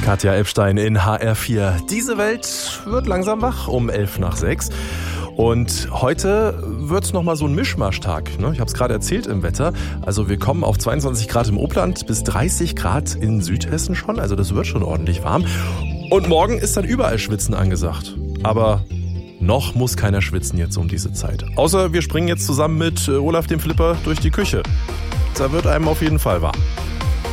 Katja Epstein in HR4. Diese Welt wird langsam wach um 5:11. Und heute wird's nochmal so ein Mischmaschtag. Ich habe es gerade erzählt im Wetter. Also wir kommen auf 22 Grad im Oberland bis 30 Grad in Südhessen schon. Also das wird schon ordentlich warm. Und morgen ist dann überall Schwitzen angesagt. Aber noch muss keiner schwitzen jetzt um diese Zeit. Außer wir springen jetzt zusammen mit Olaf dem Flipper durch die Küche. Da wird einem auf jeden Fall warm.